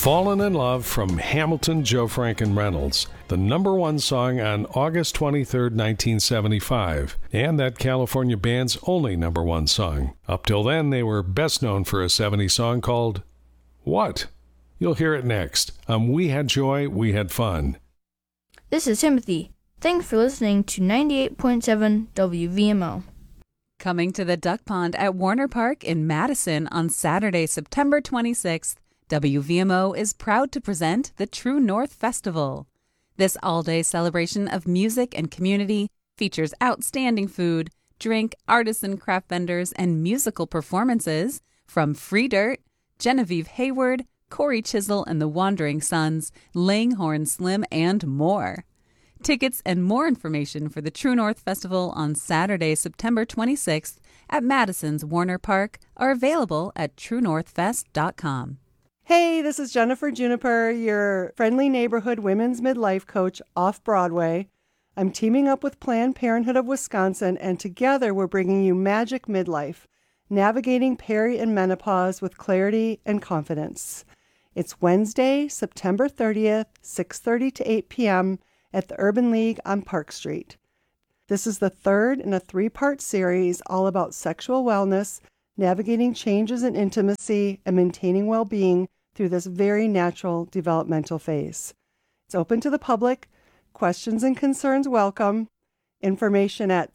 Fallen in Love from Hamilton, Joe Franken Reynolds, the number one song on August 23, 1975, and that California band's only number one song. Up till then, they were best known for a 70s song called What? You'll hear it next on We Had Joy, We Had Fun. This is Timothy. Thanks for listening to 98.7 WVMO. Coming to the Duck Pond at Warner Park in Madison on Saturday, September 26th, WVMO is proud to present the True North Festival. This all-day celebration of music and community features outstanding food, drink, artisan craft vendors, and musical performances from Free Dirt, Genevieve Hayward, Corey Chisel and the Wandering Sons, Langhorne Slim, and more. Tickets and more information for the True North Festival on Saturday, September 26th at Madison's Warner Park are available at truenorthfest.com. Hey, this is Jennifer Juniper, your friendly neighborhood women's midlife coach off Broadway. I'm teaming up with Planned Parenthood of Wisconsin, and together we're bringing you Magic Midlife, navigating peri and menopause with clarity and confidence. It's Wednesday, September 30th, 6:30 to 8 p.m., at the Urban League on Park Street. This is the third in a three-part series all about sexual wellness, navigating changes in intimacy, and maintaining well-being through this very natural developmental phase. It's open to the public. Questions and concerns welcome. Information at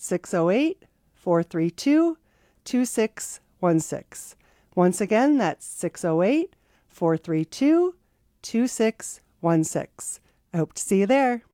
608-432-2616. Once again, that's 608-432-2616. I hope to see you there.